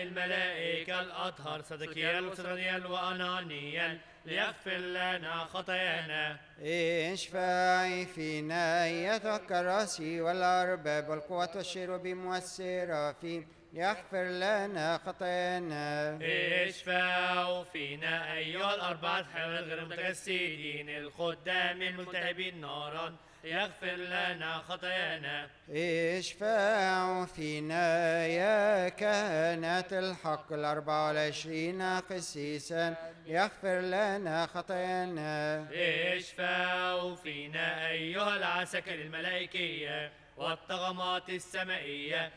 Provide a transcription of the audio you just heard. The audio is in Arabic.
الملائكة الأطهر صدقيال وسرانيال وأنانيال ليغفر لنا خطايانا. اشفعي فينا أيتها الكراسي والأرباب والقوات والشيروبيم والسرافيم ليغفر لنا خطايانا. اشفعوا فينا أيها الأربعة حيوانات غير متجسدين الخدام الملتهبين نارا يغفر لنا خطايانا. اشفعوا فينا يا كهنة الحق 24 قسيسا يغفر لنا خطايانا. اشفعوا فينا أيها العساكر الملائكية والطغمات السمائية